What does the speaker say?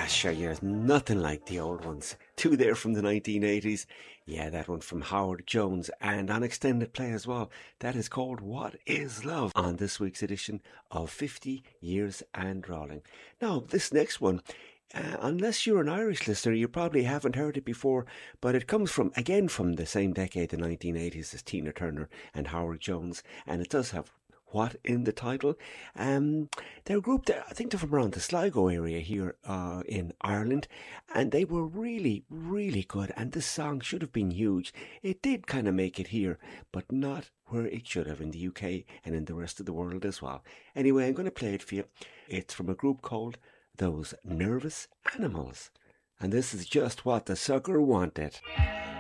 Sure, there's nothing like the old ones. Two there from the 1980s. Yeah, that one from Howard Jones and on extended play as well. That is called What Is Love on this week's edition of 50 Years and Rolling. Now, this next one, unless you're an Irish listener, you probably haven't heard it before, but it comes from, again, from the same decade, the 1980s, as Tina Turner and Howard Jones, and it does have what in the title. They're a group that I think they're from around the Sligo area here in Ireland, and they were really, really good. And this song should have been huge. It did kind of make it here, but not where it should have in the UK and in the rest of the world as well. Anyway, I'm going to play it for you. It's from a group called Those Nervous Animals, and this is just what the sucker wanted.